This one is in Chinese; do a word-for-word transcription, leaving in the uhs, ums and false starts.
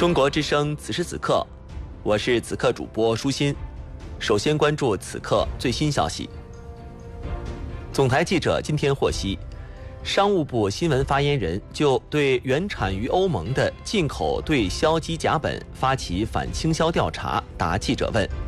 中国之声，此时此刻，我是此刻主播舒心。首先关注此刻最新消息。总台记者今天获悉，商务部新闻发言人就对原产于欧盟的进口对硝基甲苯发起反倾销调查答记者问。